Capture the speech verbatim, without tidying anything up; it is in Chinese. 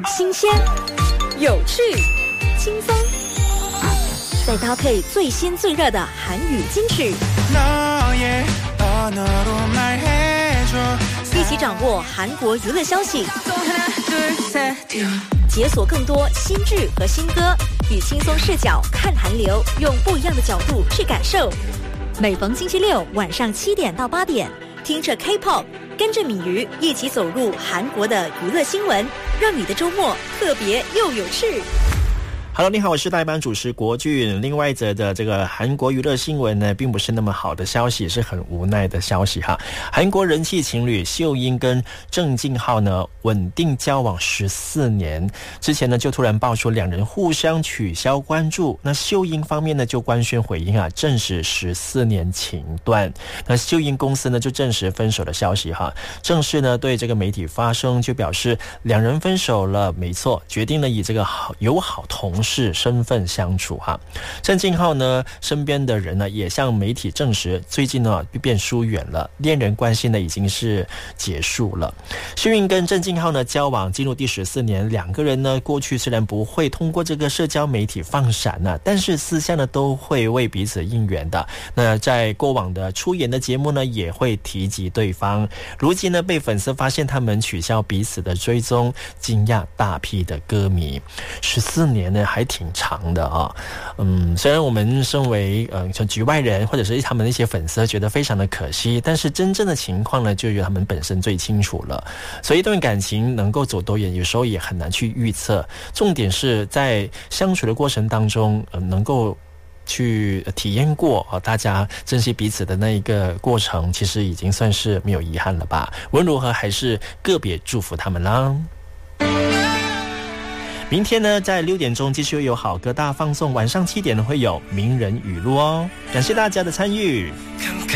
新鲜、有趣、轻松，再搭配最新最热的韩语金曲，一起掌握韩国娱乐消息，解锁更多新剧和新歌，以轻松视角看韩流，用不一样的角度去感受。每逢星期六晚上七点到八点，听着 K-pop， 跟着敏瑜一起走入韩国的娱乐新闻，让你的周末特别又有趣。 Hello， 你好，我是代班主持国俊。另外一则的这个韩国娱乐新闻呢，并不是那么好的消息，是很无奈的消息哈。韩国人气情侣秀英跟郑敬浩呢，稳定交往十四年，之前呢就突然爆出两人互相取消关注。那秀英方面呢就官宣回应啊，证实十四年情断。那秀英公司呢就证实分手的消息哈，正式呢对这个媒体发声，就表示两人分手了，没错，决定了以这个好友好同是身份相处哈。郑敬浩呢身边的人呢也向媒体证实，最近呢变疏远了，恋人关系呢已经是结束了。秀英跟郑敬浩呢交往进入第十四年，两个人呢过去虽然不会通过这个社交媒体放闪呢，但是私下呢都会为彼此应援的。那在过往的出演的节目呢也会提及对方。如今呢被粉丝发现他们取消彼此的追踪，惊讶大批的歌迷。十四年呢还挺长的啊，嗯，虽然我们身为呃局外人或者是他们的一些粉丝觉得非常的可惜，但是真正的情况呢，就由他们本身最清楚了。所以一段感情能够走多远，有时候也很难去预测。重点是在相处的过程当中，呃、能够去体验过啊，大家珍惜彼此的那一个过程，其实已经算是没有遗憾了吧。无论如何，还是个别祝福他们啦。明天呢，在六点钟继续有好歌大放送，晚上七点呢会有名人语录哦。感谢大家的参与。